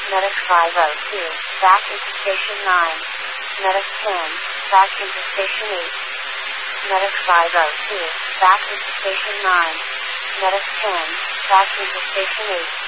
Medic 502, back into Station 9. Medic 10, back into Station 8. Medic 502, back into Station 9. Medic 10, back into Station 8.